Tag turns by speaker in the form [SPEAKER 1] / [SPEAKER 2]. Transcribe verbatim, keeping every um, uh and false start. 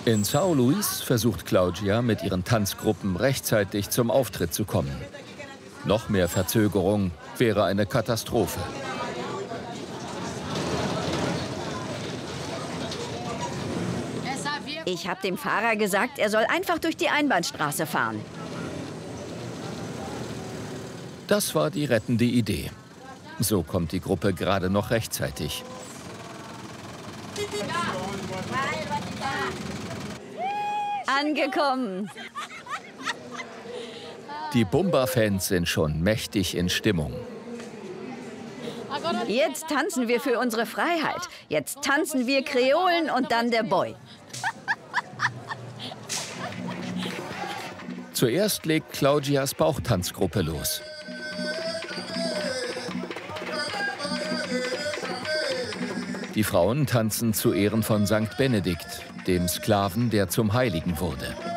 [SPEAKER 1] In São Luís versucht Claudia, mit ihren Tanzgruppen rechtzeitig zum Auftritt zu kommen. Noch mehr Verzögerung wäre eine Katastrophe.
[SPEAKER 2] Ich habe dem Fahrer gesagt, er soll einfach durch die Einbahnstraße fahren.
[SPEAKER 1] Das war die rettende Idee. So kommt die Gruppe gerade noch rechtzeitig.
[SPEAKER 2] Angekommen.
[SPEAKER 1] Die Bumba-Fans sind schon mächtig in Stimmung.
[SPEAKER 2] Jetzt tanzen wir für unsere Freiheit. Jetzt tanzen wir Kreolen und dann der Boy.
[SPEAKER 1] Zuerst legt Claudias Bauchtanzgruppe los. Die Frauen tanzen zu Ehren von Sankt Benedikt, dem Sklaven, der zum Heiligen wurde.